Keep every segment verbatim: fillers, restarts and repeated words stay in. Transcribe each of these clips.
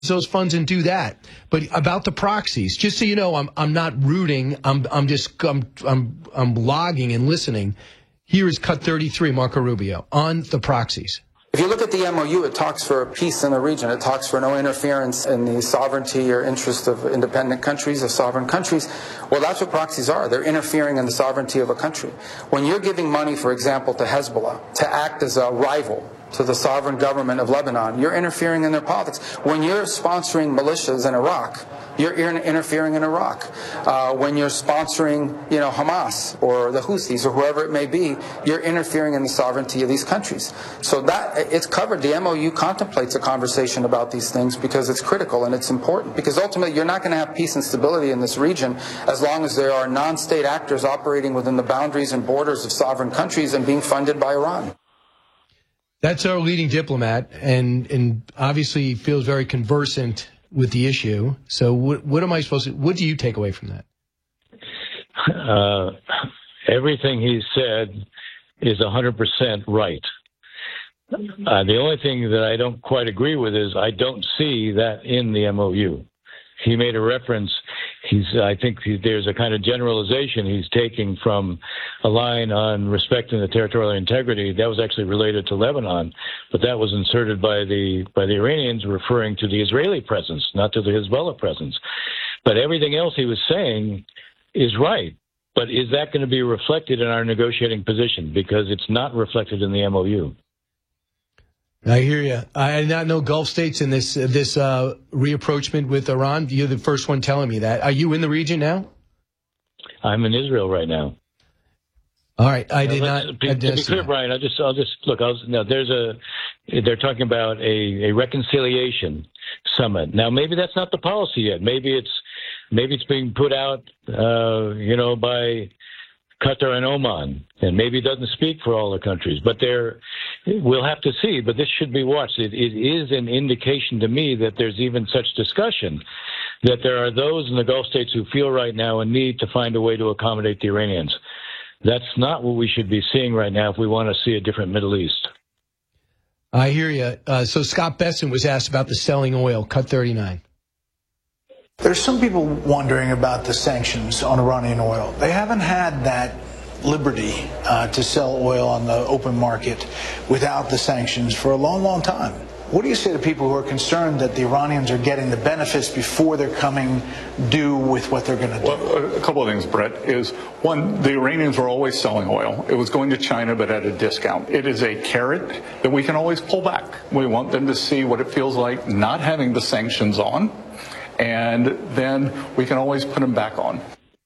those funds and do that. But about the proxies, just so you know, I'm I'm not rooting. I'm I'm just I'm I'm I'm logging and listening. Here is cut thirty-three, Marco Rubio, on the proxies. If you look at the M O U, it talks for peace in the region. It talks for no interference in the sovereignty or interest of independent countries, of sovereign countries. Well, that's what proxies are. They're interfering in the sovereignty of a country. When you're giving money, for example, to Hezbollah to act as a rival to the sovereign government of Lebanon, you're interfering in their politics. When you're sponsoring militias in Iraq, you're interfering in Iraq. Uh, when you're sponsoring, you know, Hamas or the Houthis or whoever it may be, you're interfering in the sovereignty of these countries. So that it's covered. The M O U contemplates a conversation about these things because it's critical and it's important. Because ultimately, you're not going to have peace and stability in this region as long as there are non-state actors operating within the boundaries and borders of sovereign countries and being funded by Iran. That's our leading diplomat, and and obviously feels very conversant with the issue. So what, what am I supposed to, what do you take away from that? Uh, everything he said is one hundred percent right. Uh, the only thing that I don't quite agree with is I don't see that in the M O U. He made a reference. He's, I think he, there's a kind of generalization he's taking from a line on respecting the territorial integrity that was actually related to Lebanon, but that was inserted by the by the Iranians, referring to the Israeli presence, not to the Hezbollah presence. But everything else he was saying is right. But is that going to be reflected in our negotiating position? Because it's not reflected in the M O U. I hear you. I did not know Gulf states in this uh, this uh, reapproachment with Iran. You're the first one telling me that. Are you in the region now? I'm in Israel right now. All right. I now, did not. Be, I to be clear, Brian, I'll just I'll just look. I'll, now there's a. They're talking about a, a reconciliation summit. Now maybe that's not the policy yet. Maybe it's maybe it's being put out, uh, you know, by Qatar and Oman, and maybe it doesn't speak for all the countries, but there, we'll have to see. But this should be watched. It, it is an indication to me that there's even such discussion, that there are those in the Gulf states who feel right now a need to find a way to accommodate the Iranians. That's not what we should be seeing right now if we want to see a different Middle East. I hear you. Uh, so Scott Besson was asked about the selling oil, cut thirty-nine. There's some people wondering about the sanctions on Iranian oil. They haven't had that liberty uh, to sell oil on the open market without the sanctions for a long, long time. What do you say to people who are concerned that the Iranians are getting the benefits before they're coming due with what they're going to do? Well, a couple of things, Brett, is one, the Iranians were always selling oil. It was going to China, but at a discount. It is a carrot that we can always pull back. We want them to see what it feels like not having the sanctions on, and then we can always put them back on.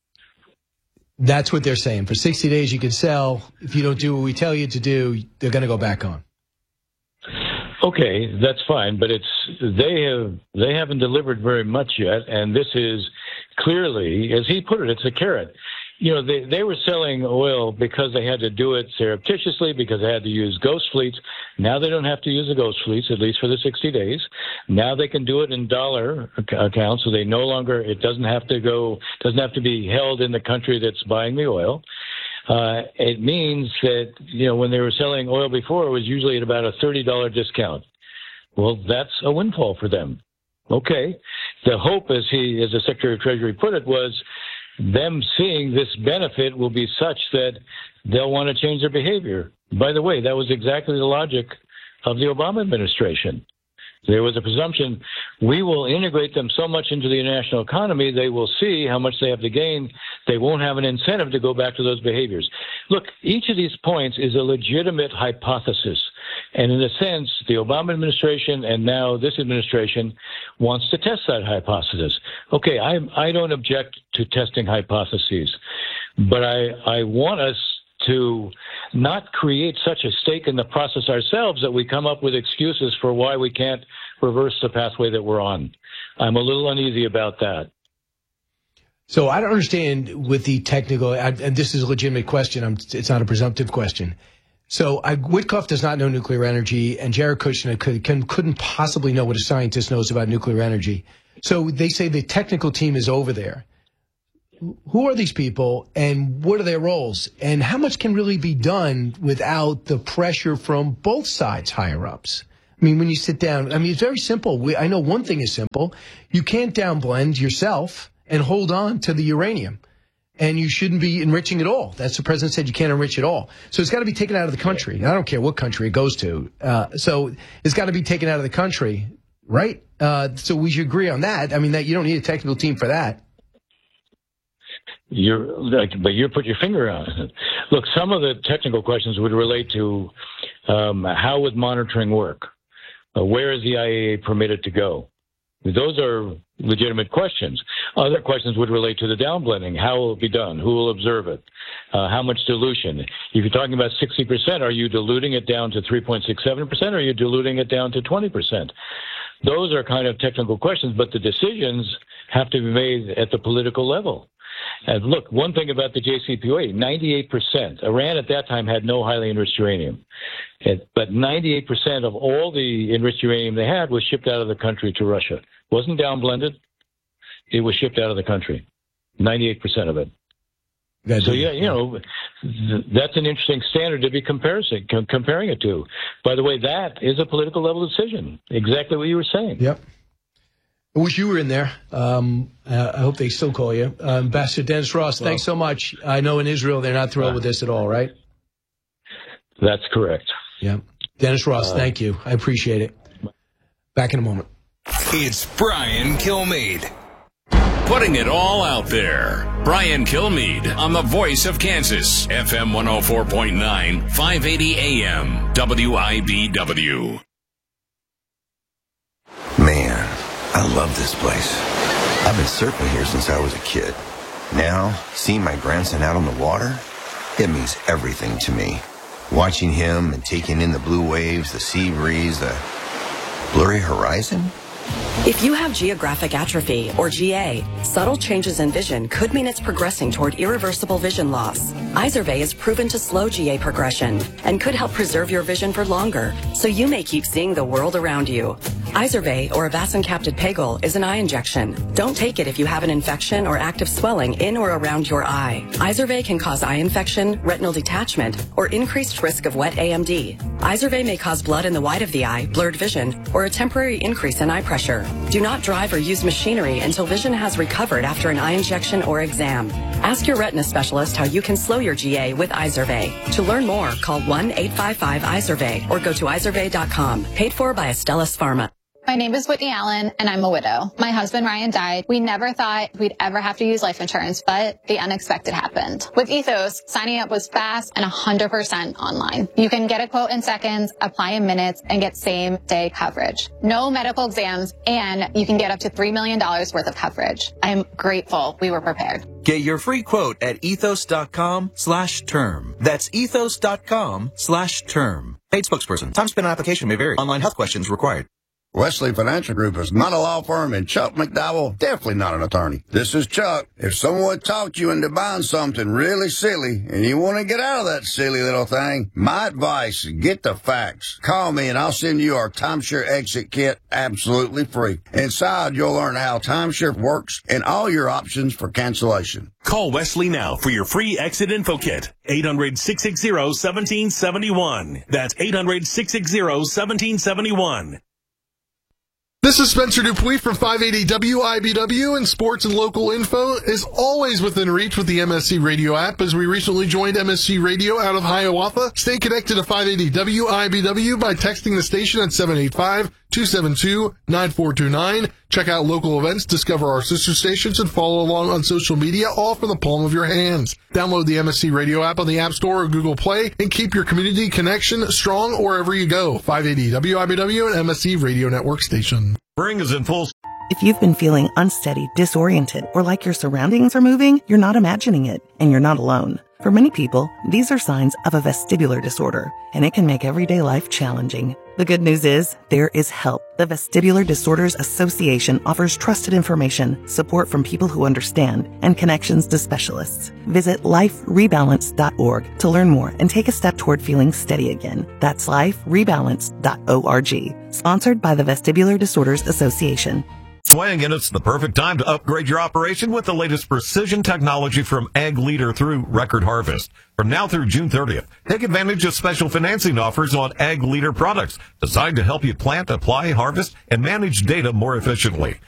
That's what they're saying. For sixty days you can sell. If you don't do what we tell you to do, they're going to go back on. Okay, that's fine, but it's they have they haven't delivered very much yet, and this is clearly, as he put it, it's a carrot. You know, they they were selling oil because they had to do it surreptitiously, because they had to use ghost fleets. Now they don't have to use the ghost fleets, at least for the sixty days. Now they can do it in dollar accounts, so they no longer, it doesn't have to go, doesn't have to be held in the country that's buying the oil. Uh, it means that, you know, when they were selling oil before, it was usually at about a thirty dollar discount. Well, that's a windfall for them. Okay. The hope, as he, as the Secretary of Treasury put it, was them seeing this benefit will be such that they'll want to change their behavior. By the way, that was exactly the logic of the Obama administration. There was a presumption we will integrate them so much into the international economy, they will see how much they have to gain. They won't have an incentive to go back to those behaviors. Look, each of these points is a legitimate hypothesis. And in a sense, the Obama administration and now this administration wants to test that hypothesis. Okay, I, I don't object to testing hypotheses, but I, I want us to not create such a stake in the process ourselves that we come up with excuses for why we can't reverse the pathway that we're on. I'm a little uneasy about that. So I don't understand with the technical, and this is a legitimate question, I'm, it's not a presumptive question. So I, Witkoff does not know nuclear energy, and Jared Kushner could, can, couldn't possibly know what a scientist knows about nuclear energy. So they say the technical team is over there. Who are these people, and what are their roles, and how much can really be done without the pressure from both sides higher ups? I mean, when you sit down, I mean, it's very simple. We, I know one thing is simple. You can't downblend yourself and hold on to the uranium. And you shouldn't be enriching at all. That's the president said you can't enrich at all. So it's got to be taken out of the country. I don't care what country it goes to. Uh, so it's got to be taken out of the country, right? Uh, so we should agree on that. I mean, that you don't need a technical team for that. You're like, but you put your finger on it. Look, some of the technical questions would relate to um, how would monitoring work? Uh, where is the I A E A permitted to go? Those are legitimate questions. Other questions would relate to the downblending. How will it be done? Who will observe it? Uh, how much dilution? If you're talking about sixty percent, are you diluting it down to three point six seven percent or are you diluting it down to twenty percent? Those are kind of technical questions, but the decisions have to be made at the political level. And look, one thing about the J C P O A, ninety-eight percent. Iran at that time had no highly enriched uranium. It, but ninety-eight percent of all the enriched uranium they had was shipped out of the country to Russia. It wasn't downblended. It was shipped out of the country. ninety-eight percent of it. That's so, yeah, you know, th- that's an interesting standard to be comparing, com- comparing it to. By the way, that is a political level decision. Exactly what you were saying. Yep. I wish you were in there. Um, uh, I hope they still call you. Uh, Ambassador Dennis Ross, well, thanks so much. I know in Israel they're not thrilled uh, with this at all, right? That's correct. Yeah. Dennis Ross, uh, thank you. I appreciate it. Back in a moment. It's Brian Kilmeade. Putting it all out there. Brian Kilmeade on the Voice of Kansas, F M one oh four point nine, five eighty A M, W I B W. Man, I love this place. I've been surfing here since I was a kid. Now, seeing my grandson out on the water, it means everything to me. Watching him and taking in the blue waves, the sea breeze, the blurry horizon. If you have geographic atrophy, or G A, subtle changes in vision could mean it's progressing toward irreversible vision loss. Izervay is proven to slow G A progression and could help preserve your vision for longer, so you may keep seeing the world around you. Izervay, or avacincaptad pegol, is an eye injection. Don't take it if you have an infection or active swelling in or around your eye. Izervay can cause eye infection, retinal detachment, or increased risk of wet A M D. Izervay may cause blood in the white of the eye, blurred vision, or a temporary increase in eye pressure. Do not drive or use machinery until vision has recovered after an eye injection or exam. Ask your retina specialist how you can slow your G A with Izervay. To learn more, call one eight five five Izervay or go to izervay dot com. Paid for by Astellas Pharma. My name is Whitney Allen, and I'm a widow. My husband, Ryan, died. We never thought we'd ever have to use life insurance, but the unexpected happened. With Ethos, signing up was fast and one hundred percent online. You can get a quote in seconds, apply in minutes, and get same-day coverage. No medical exams, and you can get up to three million dollars worth of coverage. I'm grateful we were prepared. Get your free quote at ethos.com slash term. That's ethos.com slash term. Paid spokesperson. Time spent on application may vary. Online health questions required. Wesley Financial Group is not a law firm, and Chuck McDowell definitely not an attorney. This is Chuck. If someone talked you into buying something really silly and you want to get out of that silly little thing, my advice, get the facts. Call me and I'll send you our timeshare exit kit absolutely free. Inside, you'll learn how timeshare works and all your options for cancellation. Call Wesley now for your free exit info kit. eight hundred, six six zero, one seven seven one. That's eight hundred, six six zero, one seven seven one. This is Spencer Dupuis from five eighty W I B W, and sports and local info is always within reach with the M S C Radio app, as we recently joined M S C Radio out of Hiawatha. Stay connected to five eighty W I B W by texting the station at seven eight five, two seven two, nine four two nine. Check out local events, discover our sister stations, and follow along on social media, all from the palm of your hands. Download the M S C Radio app on the App Store or Google Play and keep your community connection strong wherever you go. five eighty W I B W and M S C Radio Network station. Spring is in full. If you've been feeling unsteady, disoriented, or like your surroundings are moving, you're not imagining it, and you're not alone. For many people, these are signs of a vestibular disorder, and it can make everyday life challenging. The good news is, there is help. The Vestibular Disorders Association offers trusted information, support from people who understand, and connections to specialists. Visit life rebalance dot org to learn more and take a step toward feeling steady again. That's life rebalance dot org. Sponsored by the Vestibular Disorders Association. swing, and it's the perfect time to upgrade your operation with the latest precision technology from Ag Leader through Record Harvest. From now through June thirtieth, take advantage of special financing offers on Ag Leader products designed to help you plant, apply, harvest, and manage data more efficiently.